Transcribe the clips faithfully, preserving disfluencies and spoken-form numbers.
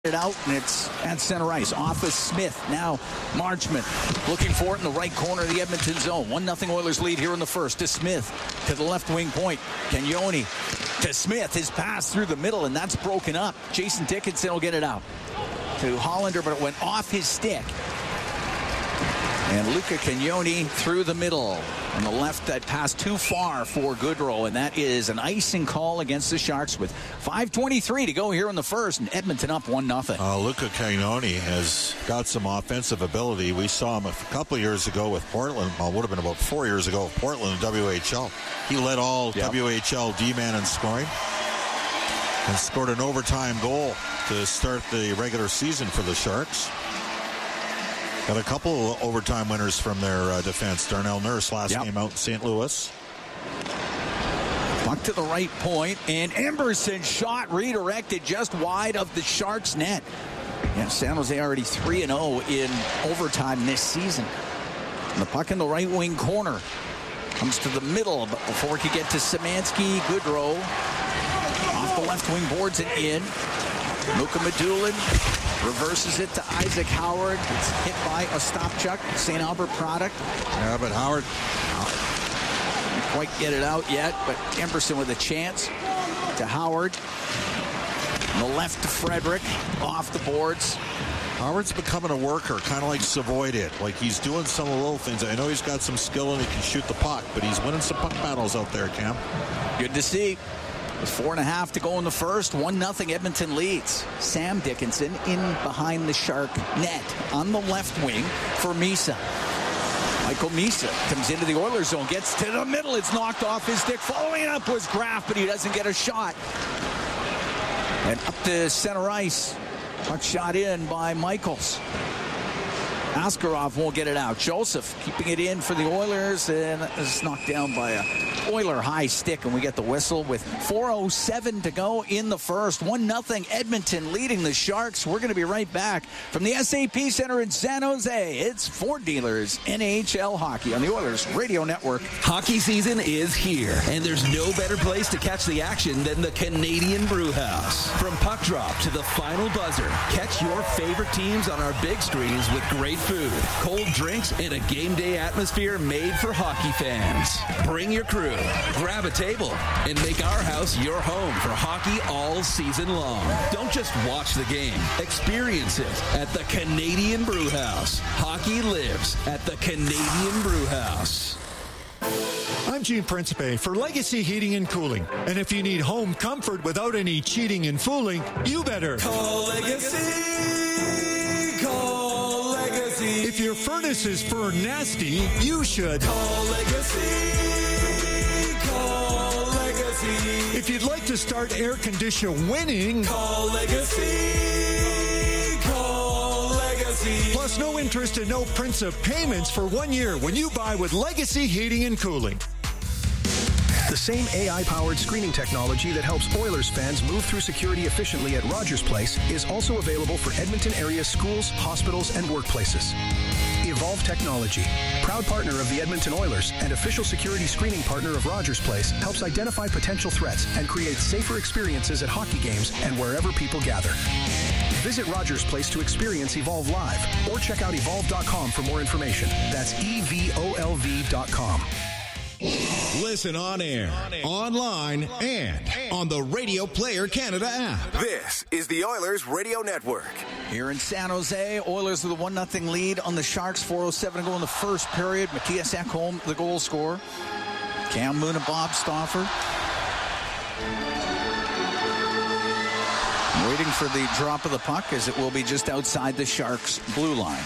it out, and it's at center ice. Off is Smith. Now Marchment looking for it in the right corner of the Edmonton zone. one nothing Oilers lead here in the first. To Smith, to the left wing point. Cagnoni to Smith. His pass through the middle, and that's broken up. Jason Dickinson will get it out to Hollander, but it went off his stick. And Luca Cagnoni through the middle. On the left, that pass too far for Goodrow, and that is an icing call against the Sharks with five twenty-three to go here in the first, and Edmonton up one nothing. Uh, Luca Cagnoni has got some offensive ability. We saw him a couple of years ago with Portland. Well, it would have been about four years ago with Portland in W H L. He led all yep. W H L D-man in scoring and scored an overtime goal to start the regular season for the Sharks. Got a couple of overtime winners from their uh, defense. Darnell Nurse last yep. game out in Saint Louis. Puck to the right point, and Emberson shot redirected just wide of the Sharks' net. Yeah, San Jose already three and oh in overtime this season. And the puck in the right wing corner comes to the middle, but before it could get to Szymanski, Goodrow off the left wing boards and in. Luka Medulin reverses it to Isaac Howard. It's hit by Ostapchuk, Saint Albert product. Yeah, but Howard didn't quite get it out yet, but Emberson with a chance to Howard. On the left to Frederick, off the boards. Howard's becoming a worker, kind of like Savoy did. Like, he's doing some of the little things. I know he's got some skill and he can shoot the puck, but he's winning some puck battles out there, Cam. Good to see. With four and a half to go in the first, one nothing Edmonton leads. Sam Dickinson in behind the Shark net on the left wing for Misa. Michael Misa comes into the Oilers zone, gets to the middle. It's knocked off his stick. Following up was Graf, but he doesn't get a shot. And up to center ice. Puck shot in by Michaels. Askarov won't get it out. Joseph keeping it in for the Oilers, and it's knocked down by a Oiler high stick, and we get the whistle with four oh seven to go in the first. one nothing Edmonton leading the Sharks. We're going to be right back from the S A P Center in San Jose. It's Ford Dealers N H L Hockey on the Oilers Radio Network. Hockey season is here, and there's no better place to catch the action than the Canadian Brew House. From puck drop to the final buzzer, catch your favorite teams on our big screens with great food, cold drinks, and a game day atmosphere made for hockey fans. Bring your crew, grab a table, and make our house your home for hockey all season long. Don't just watch the game. Experience it at the Canadian Brew House. Hockey lives at the Canadian Brew House. I'm Gene Principe for Legacy Heating and Cooling. And if you need home comfort without any cheating and fooling, you better call Legacy. Call Legacy. If your furnace is fur nasty, you should call Legacy. Call Legacy. If you'd like to start air conditioner winning, call Legacy. Call Legacy. Plus no interest and no prints of payments for one year when you buy with Legacy Heating and Cooling. The same A I-powered screening technology that helps Oilers fans move through security efficiently at Rogers Place is also available for Edmonton area schools, hospitals, and workplaces. Evolve Technology, proud partner of the Edmonton Oilers and official security screening partner of Rogers Place, helps identify potential threats and create safer experiences at hockey games and wherever people gather. Visit Rogers Place to experience Evolve live or check out evolve dot com for more information. That's E V O L V dot com. Listen on air, online, and on the Radio Player Canada app. This is the Oilers Radio Network. Here in San Jose, Oilers with a one nothing lead on the Sharks. four oh seven to go in the first period. Matthias Ekholm, the goal scorer. Cam Moon and Bob Stauffer. Waiting for the drop of the puck, as it will be just outside the Sharks' blue line.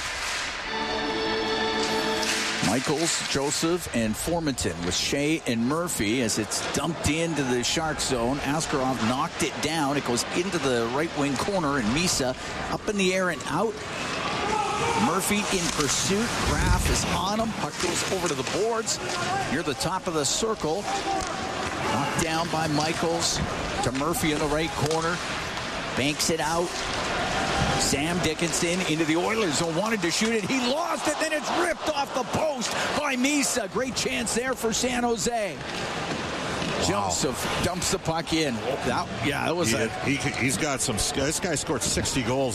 Michaels, Joseph, and Formanton with Shea and Murphy as it's dumped into the Shark zone. Askarov knocked it down. It goes into the right wing corner, and Misa up in the air and out. Murphy in pursuit. Graf is on him. Puck goes over to the boards near the top of the circle. Knocked down by Michaels to Murphy in the right corner. Banks it out. Sam Dickinson into the Oilers zone, wanted to shoot it. He lost it, then it's ripped off the post by Misa. Great chance there for San Jose. Joseph dumps the puck in. That, yeah, that was he, a... he, he's got some... This guy scored sixty goals